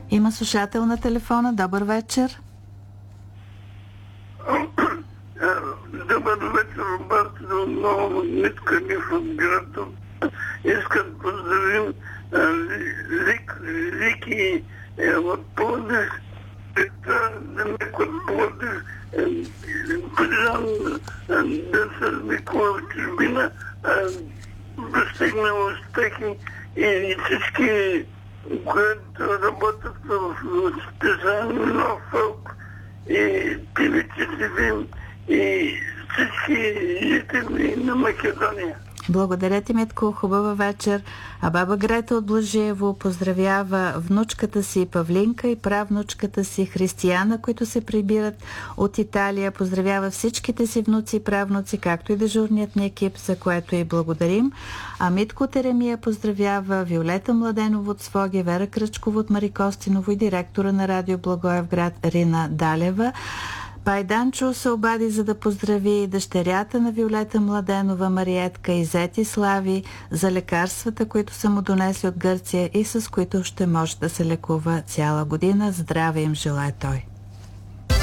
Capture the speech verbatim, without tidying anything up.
Има слушател на телефона. Добър вечер. Добър вечер, обаче отново Митка Мив от град. Искам да поздравим Лики от Пловдив, Демек от Пловдив, Прижан да се Микола в чужбина, достигна успехи и всички, които работят в специално нов фълк и певиците и всички жители на Македония. Благодаря ти, Митко. Хубава вечер. А баба Грета от Блажиево поздравява внучката си Павлинка и правнучката си Християна, които се прибират от Италия. Поздравява всичките си внуци и правнуци, както и дежурният ни екип, за което и благодарим. А Митко Теремия поздравява Виолета Младенова от Своге, Вера Кръчкова от Марикостиново и директора на радио Благоевград Рина Далева. Пайданчо се обади, за да поздрави дъщерята на Виолета Младенова, Мариетка и зети Слави за лекарствата, които са му донесли от Гърция и с които ще може да се лекува цяла година. Здраве им желае той.